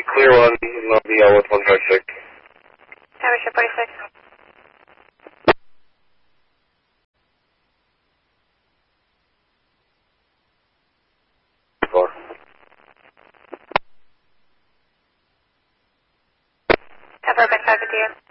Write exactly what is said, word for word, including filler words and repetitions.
clear one, Lobby L with one five six. Towership forty-six. Four. Tower by five with you.